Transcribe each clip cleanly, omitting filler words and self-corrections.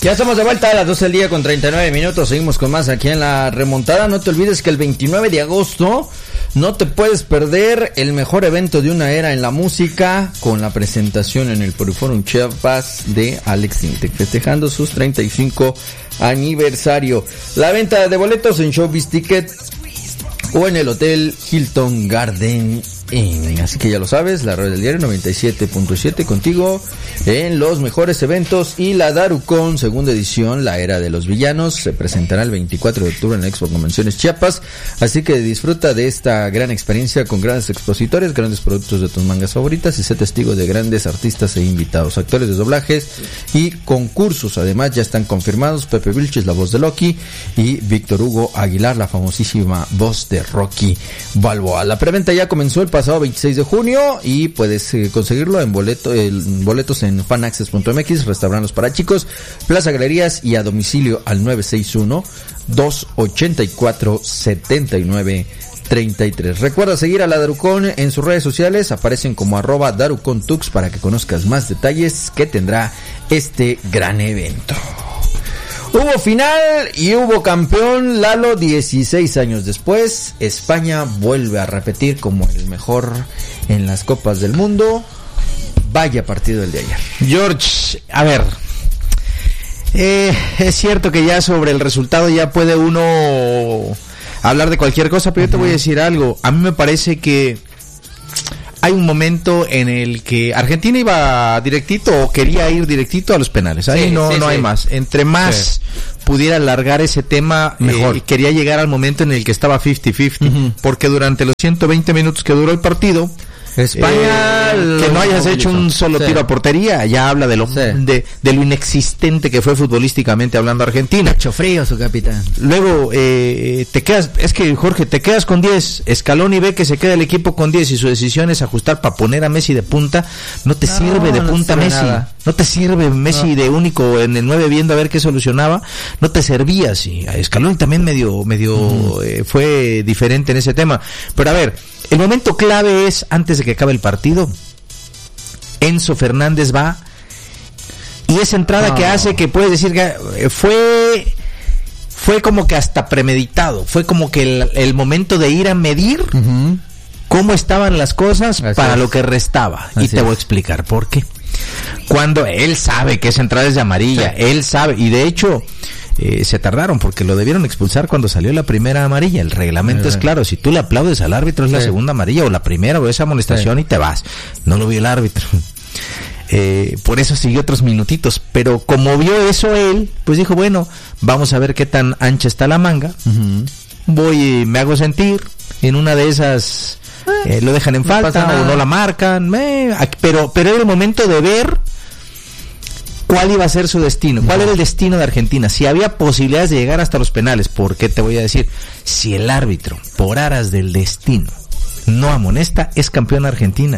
Ya estamos de vuelta a las 12 del día con 39 minutos. Seguimos con más aquí en la remontada. No te olvides que el 29 de agosto no te puedes perder el mejor evento de una era en la música, con la presentación en el Poliforum Chiapas de Alex Intec, festejando sus 35 aniversario. La venta de boletos en Showbiz Ticket o en el Hotel Hilton Garden Inn. Así que ya lo sabes, la radio del diario 97.7 contigo en los mejores eventos. Y la Darucon segunda edición, la era de los villanos, se presentará el 24 de octubre en la Expo Convenciones Chiapas. Así que disfruta de esta gran experiencia con grandes expositores, grandes productos de tus mangas favoritas y sé testigo de grandes artistas e invitados, actores de doblajes y concursos. Además ya están confirmados Pepe Vilches, la voz de Loki, y Víctor Hugo Aguilar, la famosísima voz de Rocky Balboa. La preventa ya comenzó el pasado 26 de junio y puedes conseguirlo en boletos en fanaccess.mx, restaurantes para chicos, Plaza Galerías y a domicilio al 961-284-7933. Recuerda seguir a la Darucon en sus redes sociales, aparecen como @DaruconTux para que conozcas más detalles que tendrá este gran evento. Hubo final y hubo campeón, Lalo. 16 años después, España vuelve a repetir como el mejor en las copas del mundo. Vaya partido el de ayer. George, a ver, es cierto que ya sobre el resultado ya puede uno hablar de cualquier cosa, pero yo te voy a decir algo. A mí me parece que hay un momento en el que Argentina iba directito o quería ir directito a los penales. Ahí no hay más. Entre más pudiera alargar ese tema, mejor. Quería llegar al momento en el que estaba 50-50, porque durante los 120 minutos que duró el partido, España, que no hayas hecho un solo tiro a portería, ya habla de lo de lo inexistente que fue futbolísticamente hablando Argentina. Pecho frío su capitán. Luego te quedas, es que Jorge, te quedas con 10, Scaloni ve que se queda el equipo con 10 y su decisión es ajustar para poner a Messi de punta. No te sirve de punta Messi, no te sirve Messi de único en el 9 viendo a ver qué solucionaba, no te servía así. Scaloni también medio fue diferente en ese tema. Pero a ver, el momento clave es antes de que acabe el partido. Enzo Fernández va y esa entrada que hace, que puedes decir que fue como que hasta premeditado, fue como que el momento de ir a medir cómo estaban las cosas para lo que restaba. Y te voy a explicar por qué. Cuando él sabe que esa entrada es de amarilla, él sabe, y de hecho se tardaron porque lo debieron expulsar cuando salió la primera amarilla. El reglamento es claro, si tú le aplaudes al árbitro es la segunda amarilla o la primera o esa amonestación y te vas. No lo vio el árbitro. Por eso siguió otros minutitos, pero como vio eso él, pues dijo, bueno, vamos a ver qué tan ancha está la manga. Voy y me hago sentir, en una de esas lo dejan en falta o no la marcan, pero era el momento de ver cuál iba a ser su destino, cuál era el destino de Argentina, si había posibilidades de llegar hasta los penales. Porque te voy a decir, si el árbitro, por aras del destino, no amonesta, es campeón Argentina.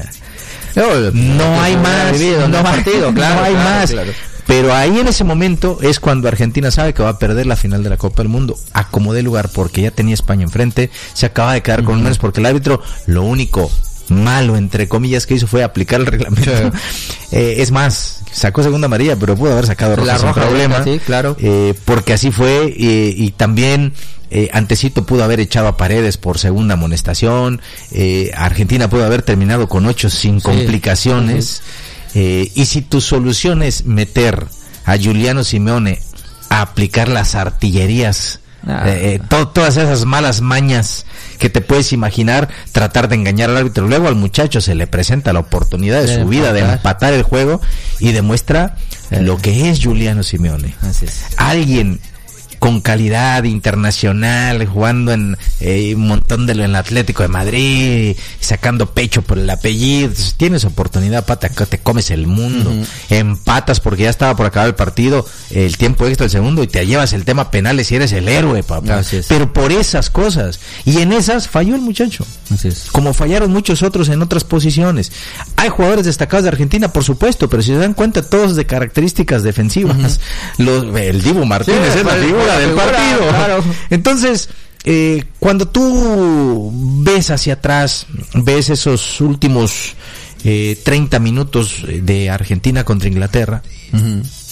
No hay más, no hay más. Pero ahí en ese momento es cuando Argentina sabe que va a perder la final de la Copa del Mundo, acomodé lugar, porque ya tenía España enfrente, se acaba de quedar con menos, porque el árbitro, lo único malo entre comillas que hizo fue aplicar el reglamento. Es más, sacó segunda amarilla, pero pudo haber sacado roja sin problema. Sí, claro. Porque así fue, y también Antecito pudo haber echado a Paredes por segunda amonestación. Argentina pudo haber terminado con 8 sin complicaciones. Y si tu solución es meter a Giuliano Simeone a aplicar las artillerías, todas esas malas mañas que te puedes imaginar, tratar de engañar al árbitro, luego al muchacho se le presenta la oportunidad de su vida de empatar el juego y demuestra lo que es Giuliano Simeone. Alguien con calidad internacional, jugando en un montón en el Atlético de Madrid, sacando pecho por el apellido. Tienes oportunidad, pata, te comes el mundo, empatas porque ya estaba por acabar el partido, el tiempo extra, el segundo, y te llevas el tema penales y eres el héroe, papá. Pero por esas cosas, y en esas falló el muchacho, como fallaron muchos otros en otras posiciones. Hay jugadores destacados de Argentina, por supuesto, pero si se dan cuenta, todos de características defensivas. El Dibu Martínez es la figura del partido. Claro. Entonces, cuando tú ves hacia atrás, ves esos últimos 30 minutos de Argentina contra Inglaterra,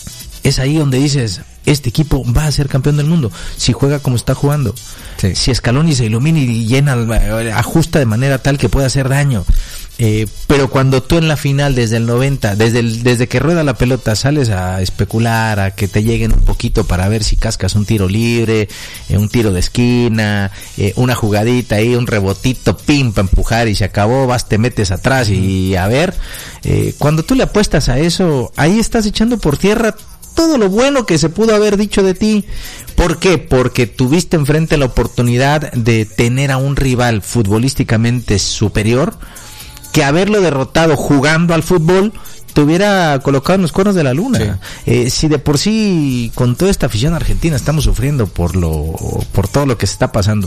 es ahí donde dices, este equipo va a ser campeón del mundo si juega como está jugando. Sí. Si Scaloni se ilumina y llena, ajusta de manera tal que pueda hacer daño. Pero cuando tú en la final, desde el 90, desde que rueda la pelota, sales a especular, a que te lleguen un poquito para ver si cascas un tiro libre, un tiro de esquina, una jugadita ahí, un rebotito, pim, para empujar y se acabó, vas, te metes atrás y a ver, cuando tú le apuestas a eso, ahí estás echando por tierra todo lo bueno que se pudo haber dicho de ti. ¿Por qué? Porque tuviste enfrente la oportunidad de tener a un rival futbolísticamente superior, que haberlo derrotado jugando al fútbol te hubiera colocado en los cuernos de la luna. Sí. Si de por sí con toda esta afición argentina estamos sufriendo por todo lo que se está pasando,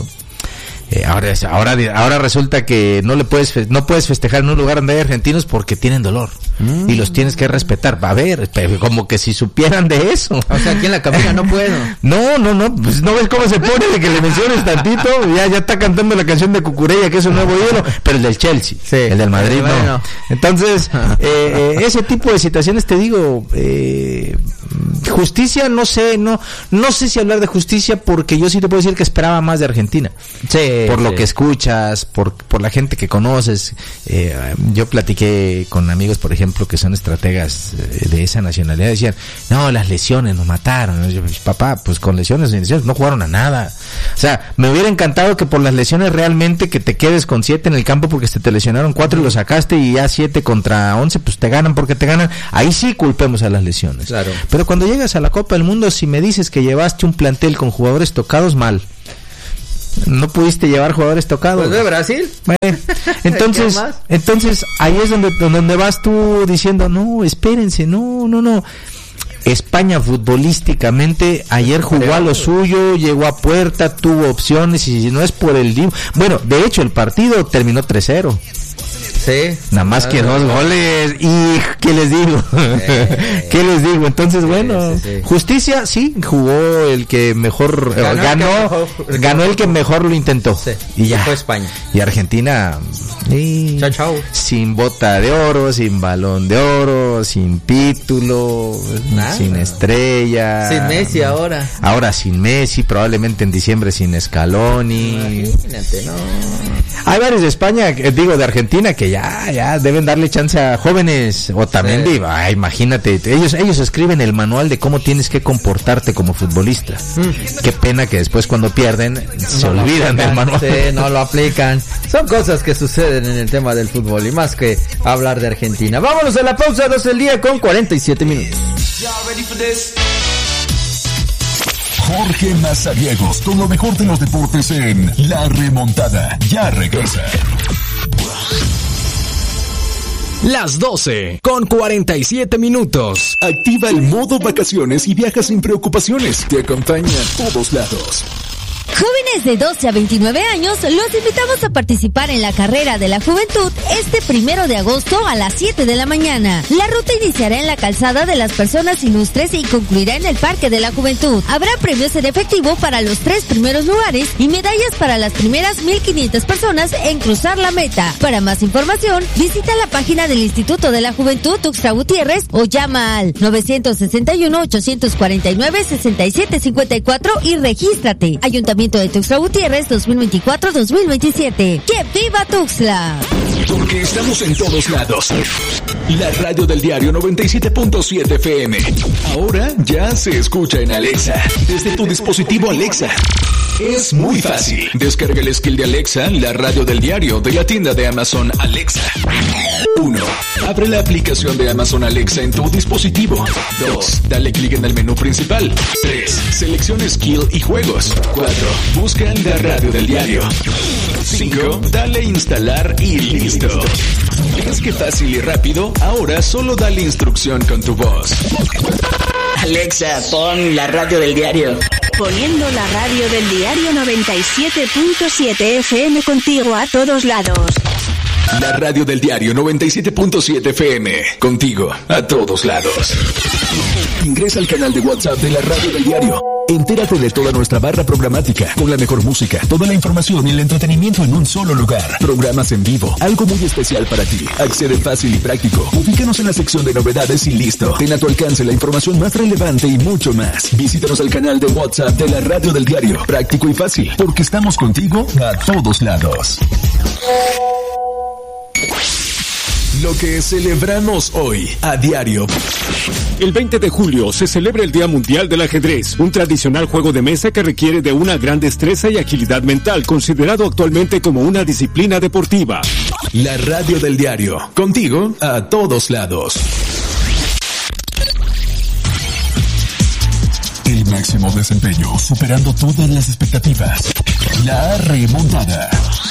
ahora resulta que no puedes festejar en un lugar donde hay argentinos porque tienen dolor y los tienes que respetar. A ver, como que si supieran de eso. O sea, aquí en la cabina no puedo. No, pues no ves cómo se pone de que le menciones tantito, ya está cantando la canción de Cucurella, que es un nuevo ídolo, pero el del Chelsea, sí, el del Madrid bueno. No. Entonces, ese tipo de situaciones, te digo, justicia, no sé si hablar de justicia, porque yo sí te puedo decir que esperaba más de Argentina. Sí. Por lo que escuchas, por la gente que conoces. Yo platiqué con amigos, por ejemplo, que son estrategas de esa nacionalidad, decían, no, las lesiones nos mataron. Yo, papá, pues con lesiones no jugaron a nada. O sea, me hubiera encantado que por las lesiones realmente que te quedes con 7 en el campo porque te lesionaron 4 y lo sacaste, y ya 7 contra 11, pues te ganan porque te ganan. Ahí sí culpemos a las lesiones. Claro. Pero cuando llegas a la Copa del Mundo, si me dices que llevaste un plantel con jugadores tocados, mal. No pudiste llevar jugadores tocados. ¿Pues de Brasil? Bueno, entonces ahí es donde vas tú diciendo, no, espérense, no. España futbolísticamente ayer jugó a lo suyo, llegó a puerta, tuvo opciones, y si no es por el libro, bueno, de hecho el partido terminó 3-0. Sí. Nada más que 2 goles. Y ¿qué les digo? ¿Qué les digo? Entonces, bueno, sí. Justicia, sí, jugó el que mejor ganó el que mejor lo intentó. Sí. Y ya fue España. Y Argentina, chao. Sin bota de oro, sin balón de oro, sin título, sin estrella. Sin Messi ahora. Ahora sin Messi, probablemente en diciembre sin Scaloni. Imagínate, no. Hay varios de España, de Argentina, que ya deben darle chance a jóvenes, o también imagínate, ellos escriben el manual de cómo tienes que comportarte como futbolista. Qué pena que después cuando pierden se olvidan del manual. Sí, no lo aplican. Son cosas que suceden en el tema del fútbol, y más que hablar de Argentina. Vámonos a la pausa, 12 del día con 47 minutos. Jorge Mazariegos con lo mejor de los deportes en La Remontada. Ya regresa. Las 12 con 47 minutos. Activa el modo vacaciones y viaja sin preocupaciones. Te acompaña a todos lados. Jóvenes de 12 a 29 años, los invitamos a participar en la Carrera de la Juventud este 1 de agosto a las 7 de la mañana. La ruta iniciará en la Calzada de las Personas Ilustres y concluirá en el Parque de la Juventud. Habrá premios en efectivo para los 3 primeros lugares y medallas para las primeras 1,500 personas en cruzar la meta. Para más información, visita la página del Instituto de la Juventud Tuxtla Gutiérrez o llama al 961-849-6754 y regístrate. Ayuntamiento de Tuxtla Gutiérrez 2024-2027. ¡Que viva Tuxtla! Porque estamos en todos lados. La radio del diario 97.7 FM. Ahora ya se escucha en Alexa. Desde tu dispositivo Alexa. Es muy fácil. Descarga el skill de Alexa, la radio del diario, de la tienda de Amazon Alexa. 1. Abre la aplicación de Amazon Alexa en tu dispositivo. 2. Dale clic en el menú principal. 3. Selecciona skill y juegos. 4. Busca la radio del diario. 5. Dale instalar y listo. ¿Ves qué fácil y rápido? Ahora solo dale instrucción con tu voz. Alexa, pon la radio del diario. Poniendo la radio del diario 97.7 FM contigo a todos lados. La radio del diario 97.7 FM contigo a todos lados. Ingresa al canal de WhatsApp de la Radio del Diario. Entérate de toda nuestra barra programática, con la mejor música, toda la información y el entretenimiento en un solo lugar. Programas en vivo, algo muy especial para ti. Accede fácil y práctico. Ubícanos en la sección de novedades y listo. Ten a tu alcance la información más relevante y mucho más. Visítanos al canal de WhatsApp de la Radio del Diario. Práctico y fácil, porque estamos contigo a todos lados. Lo que celebramos hoy a diario. El 20 de julio se celebra el Día Mundial del Ajedrez, un tradicional juego de mesa que requiere de una gran destreza y agilidad mental, considerado actualmente como una disciplina deportiva. La Radio del Diario, contigo a todos lados. El máximo desempeño, superando todas las expectativas. La remontada.